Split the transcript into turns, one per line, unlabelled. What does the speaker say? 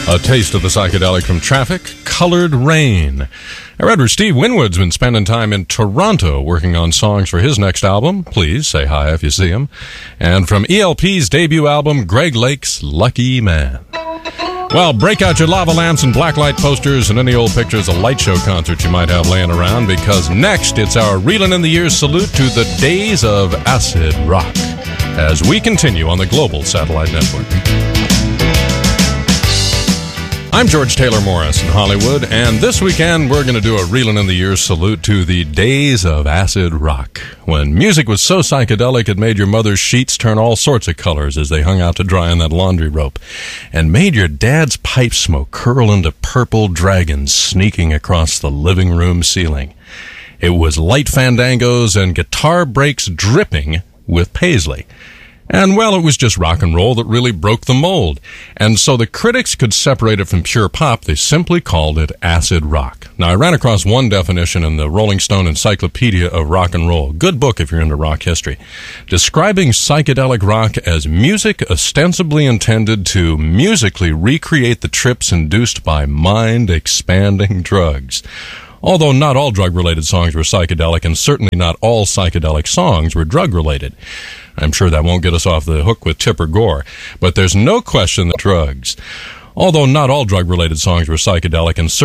A taste of the psychedelic from Traffic, Colored Rain. Our editor Steve Winwood's been spending time in Toronto working on songs for his next album. Please say hi if you see him. And from ELP's debut album, Greg Lake's Lucky Man. Well, break out your lava lamps and blacklight posters and any old pictures of light show concerts you might have laying around, because next it's our Reelin' in the Years salute to the days of acid rock as we continue on the Global Satellite Network. I'm George Taylor Morris in Hollywood, and this weekend we're going to do a Reelin' in the Years salute to the days of acid rock, when music was so psychedelic it made your mother's sheets turn all sorts of colors as they hung out to dry on that laundry rope, and made your dad's pipe smoke curl into purple dragons sneaking across the living room ceiling. It was light fandangos and guitar breaks dripping with Paisley. And, well, it was just rock and roll that really broke the mold. And so the critics could separate it from pure pop. They simply called it acid rock. Now, I ran across one definition in the Rolling Stone Encyclopedia of Rock and Roll. Good book if you're into rock history. Describing psychedelic rock as music ostensibly intended to musically recreate the trips induced by mind-expanding drugs. Although not all drug-related songs were psychedelic, and certainly not all psychedelic songs were drug-related. I'm sure that won't get us off the hook with Tipper Gore, but there's no question that drugs, although not all drug-related songs were psychedelic, and